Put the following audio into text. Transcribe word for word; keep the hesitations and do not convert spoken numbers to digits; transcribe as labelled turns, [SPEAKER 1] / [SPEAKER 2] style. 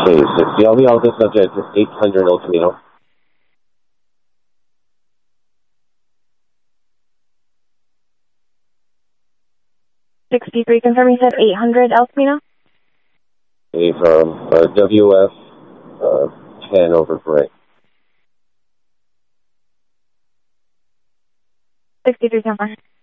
[SPEAKER 1] Okay, sixty. I'll be out the subject is eight hundred El Camino.
[SPEAKER 2] sixty-three, confirm you said eight hundred El Camino?
[SPEAKER 1] Okay, from uh, W F uh, ten over break.
[SPEAKER 2] sixty-three, confirm.